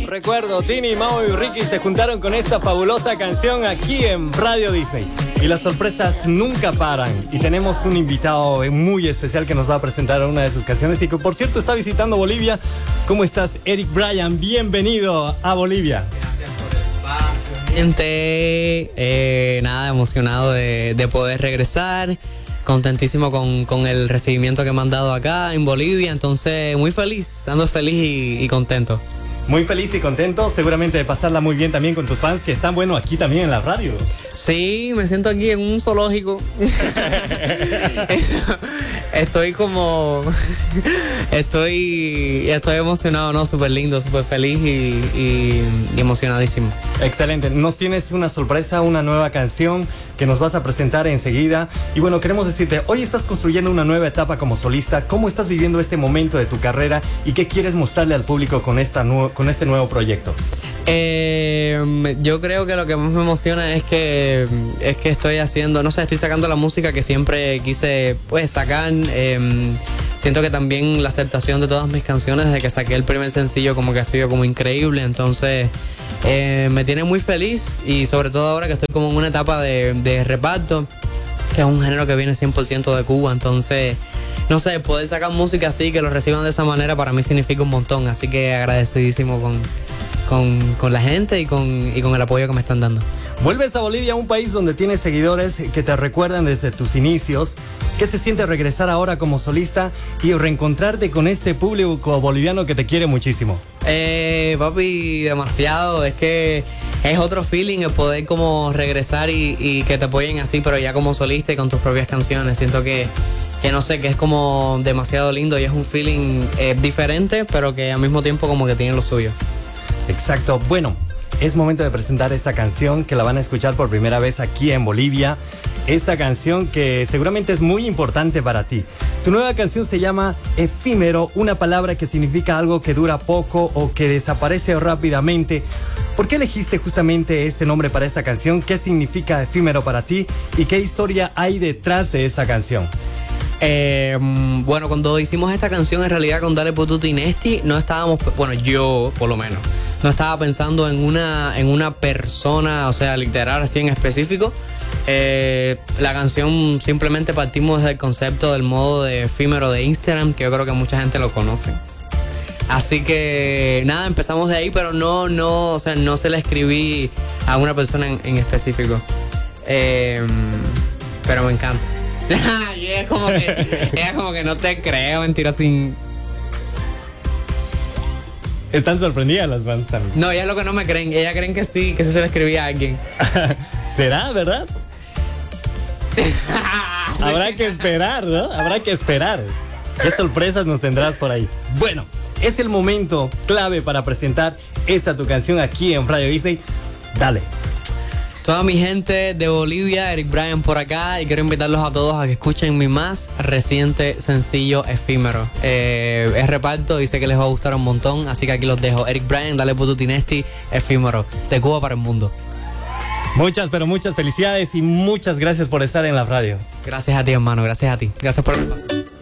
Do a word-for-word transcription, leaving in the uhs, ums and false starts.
Recuerdo, Tini, Mau y Ricky se juntaron con esta fabulosa canción aquí en Radio Disney. Y las sorpresas nunca paran. Y tenemos un invitado muy especial que nos va a presentar una de sus canciones y que, por cierto, está visitando Bolivia. ¿Cómo estás, Eric Bryan? Bienvenido a Bolivia. Gracias por el espacio, gente. Eh, nada, emocionado de, de poder regresar. Contentísimo con, con el recibimiento que me han dado acá en Bolivia. Entonces, muy feliz, ando feliz y, y contento. Muy feliz y contento, seguramente de pasarla muy bien también con tus fans que están, bueno, aquí también en la radio. Sí, me siento aquí en un zoológico. Estoy como... Estoy estoy emocionado, ¿no? Súper lindo, súper feliz y, y, y emocionadísimo. Excelente. Nos tienes una sorpresa, una nueva canción que nos vas a presentar enseguida. Y bueno, queremos decirte, hoy estás construyendo una nueva etapa como solista. ¿Cómo estás viviendo este momento de tu carrera y qué quieres mostrarle al público con, esta nu- con este nuevo proyecto? Eh, yo creo que lo que más me emociona es que es que estoy haciendo, no sé, estoy sacando la música que siempre quise pues sacar. Eh, siento que también la aceptación de todas mis canciones desde que saqué el primer sencillo como que ha sido como increíble. Entonces eh, me tiene muy feliz y sobre todo ahora que estoy como en una etapa de, de reparto, que es un género que viene cien por ciento de Cuba. Entonces, no sé, poder sacar música así, que lo reciban de esa manera, para mí significa un montón. Así que agradecidísimo con, con, con la gente y con, y con el apoyo que me están dando. Vuelves a Bolivia, un país donde tienes seguidores que te recuerdan desde tus inicios. ¿Qué se siente regresar ahora como solista y reencontrarte con este público boliviano que te quiere muchísimo? Eh, papi, demasiado. Es que es otro feeling el poder como regresar y, y que te apoyen así, pero ya como solista y con tus propias canciones. Siento que, que no sé, que es como demasiado lindo y es un feeling eh, diferente, pero que al mismo tiempo como que tiene lo suyo. Exacto. Bueno, es momento de presentar esta canción que la van a escuchar por primera vez aquí en Bolivia. Esta canción que seguramente es muy importante para ti. Tu nueva canción se llama Efímero, una palabra que significa algo que dura poco o que desaparece rápidamente. ¿Por qué elegiste justamente este nombre para esta canción? ¿Qué significa efímero para ti? ¿Y qué historia hay detrás de esta canción? Eh, bueno, cuando hicimos esta canción, en realidad con Dale Potuti Nesti, no estábamos, bueno, yo por lo menos, no estaba pensando en una, en una persona, o sea, literal, así en específico. Eh, la canción simplemente partimos del concepto del modo de efímero de Instagram, que yo creo que mucha gente lo conoce. Así que nada, empezamos de ahí, pero no, no, o sea, no se la escribí a una persona en, en específico. Eh, pero me encanta. Y ella como que, ella como que no te creo, mentira, sin. Están sorprendidas las fans también. No, ellas lo que no me creen, ellas creen que sí, que sí se la escribía a alguien. ¿Será, verdad? Habrá que esperar, ¿no? Habrá que esperar. ¿Qué sorpresas nos tendrás por ahí? Bueno, es el momento clave para presentar esta tu canción aquí en Radio Disney. Dale. Toda mi gente de Bolivia, Eric Bryan por acá, y quiero invitarlos a todos a que escuchen mi más reciente sencillo, Efímero. Eh, es reparto y sé que les va a gustar un montón, así que aquí los dejo. Eric Bryan, Dale Potuti Nesti, Efímero, de Cuba para el mundo. Muchas, pero muchas felicidades y muchas gracias por estar en la radio. Gracias a ti, hermano, gracias a ti. Gracias por el paso.